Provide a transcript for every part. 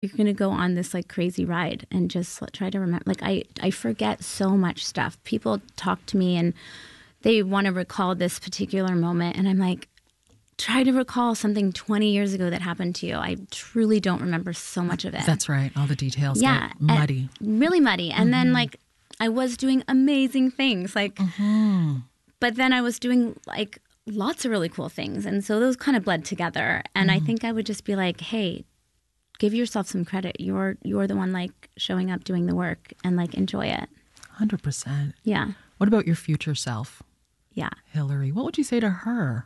you're going to go on this like crazy ride and just try to remember. Like I forget so much stuff. People talk to me and they want to recall this particular moment. And I'm like, try to recall something 20 years ago that happened to you. I truly don't remember so much of it. That's right. All the details get muddy. Really muddy. And then like I was doing amazing things. Like, but then I was doing like lots of really cool things. And so those kind of bled together. And I think I would just be like, hey, give yourself some credit. You're the one like showing up, doing the work, and like enjoy it. 100%. Yeah. What about your future self? Yeah. Hillary, what would you say to her?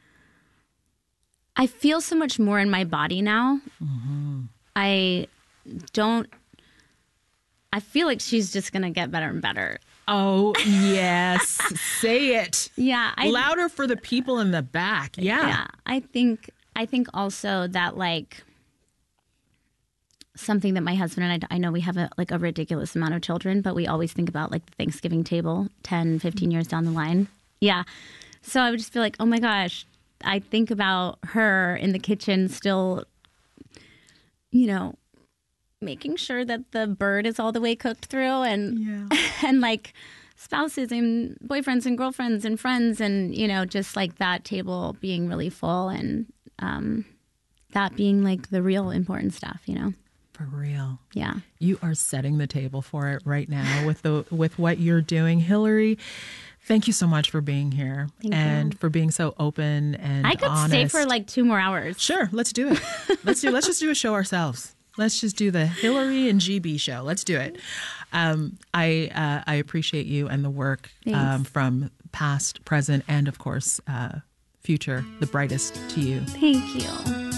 I feel so much more in my body now. I feel like she's just going to get better and better. Oh, yes. Say it. Yeah. Louder for the people in the back. Yeah. Yeah. I think also that like something that my husband and I know we have a ridiculous amount of children, but we always think about like the Thanksgiving table 10, 15 years down the line. Yeah. So I would just feel like, oh my gosh, I think about her in the kitchen still, you know, making sure that the bird is all the way cooked through and and like spouses and boyfriends and girlfriends and friends and, you know, just like that table being really full and that being like the real important stuff, you know. For real. Yeah. You are setting the table for it right now with what you're doing. Hillary, thank you so much for being here and for being so open and honest. I could stay for like 2 more hours. Sure, let's do it. Let's just do a show ourselves. Let's just do the Hillary and GB show. Let's do it. I appreciate you and the work from past, present, and of course, future, the brightest to you. Thank you.